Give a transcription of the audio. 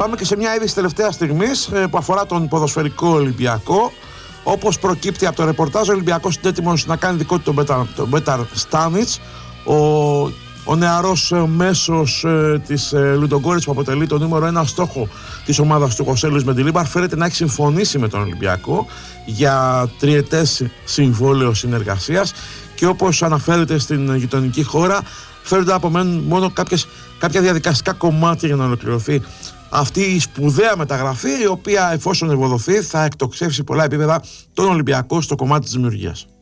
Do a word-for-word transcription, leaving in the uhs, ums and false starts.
πάμε και σε μια είδηση τελευταία στιγμής που αφορά τον ποδοσφαιρικό Ολυμπιακό. Όπως προκύπτει από το ρεπορτάζ, ο Ολυμπιακός είναι έτοιμος να κάνει δικό του τον Μπέταρ Στάνιτς, ο, ο νεαρός μέσος ε, της ε, Λουντογκόρετς, που αποτελεί το νούμερο ένα στόχο της ομάδας του Χωσέ Λουίς Μεντιλίμπαρ. Φέρεται να έχει συμφωνήσει με τον Ολυμπιακό για τριετές συμβόλαιο συνεργασίας και όπως αναφέρεται στην γειτονική χώρα, φέρονται να απομένουν μόνο κάποιες, κάποια διαδικαστικά κομμάτια για να ολοκληρωθεί αυτή η σπουδαία μεταγραφή, η οποία, εφόσον ευοδοθεί, θα εκτοξεύσει πολλά επίπεδα τον Ολυμπιακό στο κομμάτι της δημιουργίας.